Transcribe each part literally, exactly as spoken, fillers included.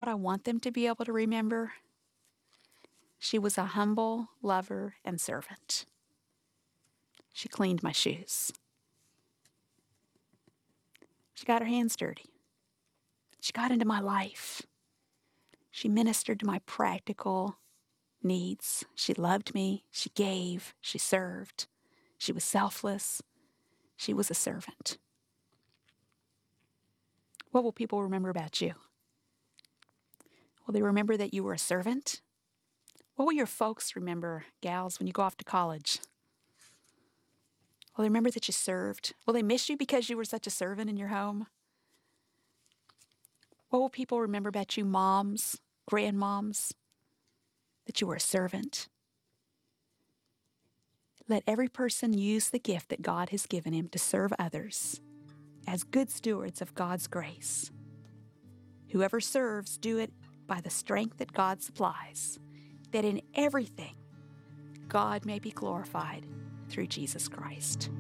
I want them to be able to remember? She was a humble lover and servant. She cleaned my shoes. She got her hands dirty. She got into my life. She ministered to my practical needs. She loved me. She gave. She served. She was selfless. She was a servant. What will people remember about you? Will they remember that you were a servant? What will your folks remember, gals, when you go off to college? Will they remember that you served? Will they miss you because you were such a servant in your home? What will people remember about you, moms, grandmoms, that you were a servant? Let every person use the gift that God has given him to serve others as good stewards of God's grace. Whoever serves, do it by the strength that God supplies, that in everything God may be glorified through Jesus Christ.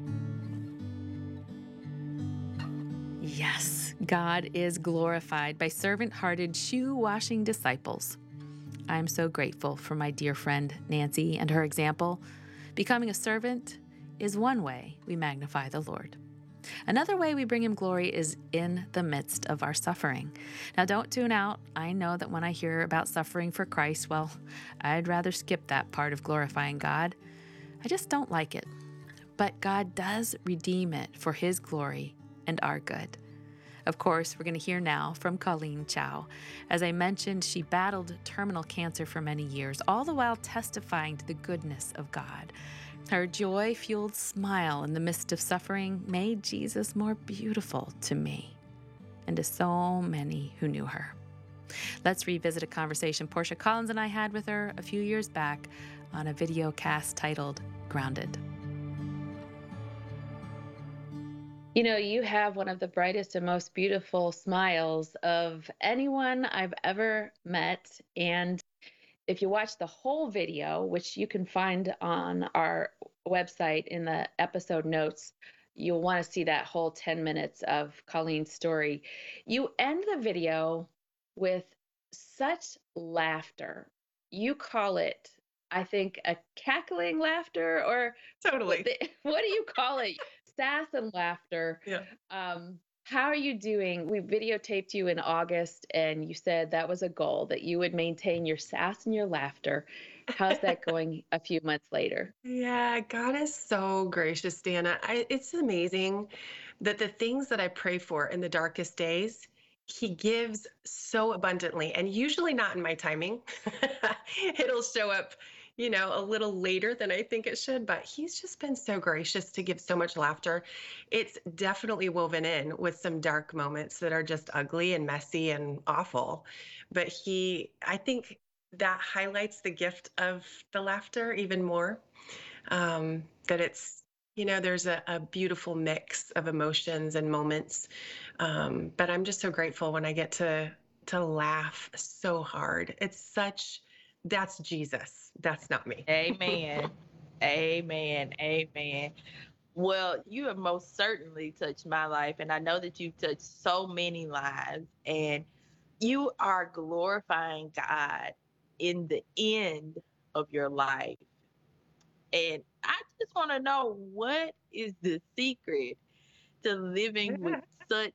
Yes, God is glorified by servant-hearted, shoe-washing disciples. I'm so grateful for my dear friend Nancy and her example. Becoming a servant is one way we magnify the Lord. Another way we bring him glory is in the midst of our suffering. Now, don't tune out. I know that when I hear about suffering for Christ, well, I'd rather skip that part of glorifying God. I just don't like it. But God does redeem it for his glory and our good. Of course, we're going to hear now from Colleen Chow. As I mentioned, she battled terminal cancer for many years, all the while testifying to the goodness of God. Her joy-fueled smile in the midst of suffering made Jesus more beautiful to me and to so many who knew her. Let's revisit a conversation Portia Collins and I had with her a few years back on a video cast titled Grounded. You know, you have one of the brightest and most beautiful smiles of anyone I've ever met. And if you watch the whole video, which you can find on our website in the episode notes, you'll want to see that whole ten minutes of Colleen's story. You end the video with such laughter. You call it, I think, a cackling laughter, or Totally. what, the, what do you call it? Sass and laughter. Yeah. Um, how are you doing? We videotaped you in August, and you said that was a goal, that you would maintain your sass and your laughter. How's that going a few months later? Yeah, God is so gracious, Dana. I, it's amazing that the things that I pray for in the darkest days, he gives so abundantly, and usually not in my timing. It'll show up, you know, a little later than I think it should, but he's just been so gracious to give so much laughter. It's definitely woven in with some dark moments that are just ugly and messy and awful. But he, I think that highlights the gift of the laughter even more. Um, that it's, you know, there's a, a beautiful mix of emotions and moments. Um, but I'm just so grateful when I get to to laugh so hard. It's such, that's Jesus. That's not me. Amen. Amen. Amen. Well, you have most certainly touched my life, and I know that you've touched so many lives, and you are glorifying God in the end of your life. And I just want to know, what is the secret to living with such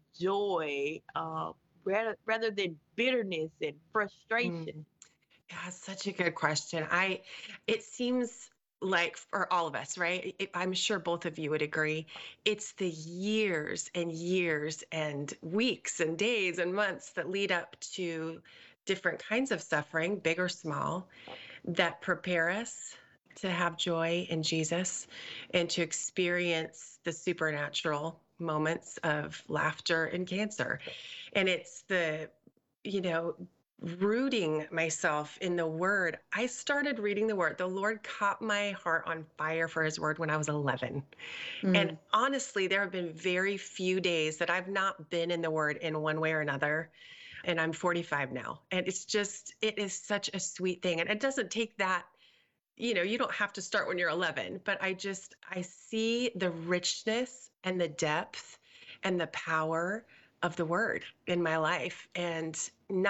joy, uh, rather, rather than bitterness and frustration? Mm. Yeah, such a good question. I, it seems like for all of us, right? It, I'm sure both of you would agree. It's the years and years and weeks and days and months that lead up to different kinds of suffering, big or small, that prepare us to have joy in Jesus and to experience the supernatural moments of laughter and cancer. And it's the, you know, rooting myself in the word. I started reading the word. The Lord caught my heart on fire for his word when I was eleven. Mm. And honestly, there have been very few days that I've not been in the word in one way or another. And I'm forty-five now. And it's just, it is such a sweet thing. And it doesn't take that, you know, you don't have to start when you're eleven, but I just, I see the richness and the depth and the power of the word in my life. And not